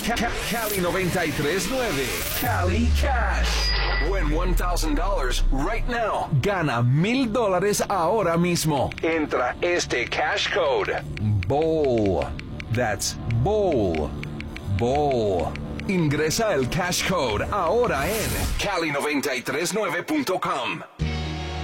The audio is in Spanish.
Cali 93.9. Cali Cash. Win $1,000 right now. Gana $1,000 ahora mismo. Entra este cash code. BOWL. That's BOWL. BOWL. Ingresa el cash code ahora en Cali939.com.